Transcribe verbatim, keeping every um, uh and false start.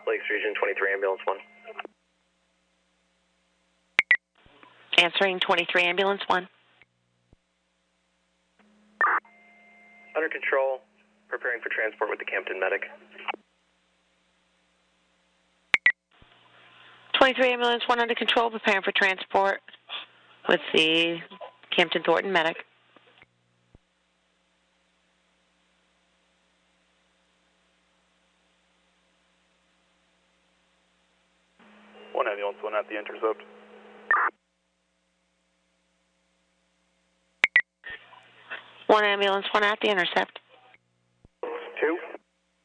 Lakes Region twenty-three, Ambulance one. Answering twenty-three, Ambulance one. Under control, preparing for transport with the Campton medic. twenty-three, Ambulance one under control, preparing for transport with the Campton Thornton medic. One Ambulance one at the intercept. One Ambulance one at the intercept.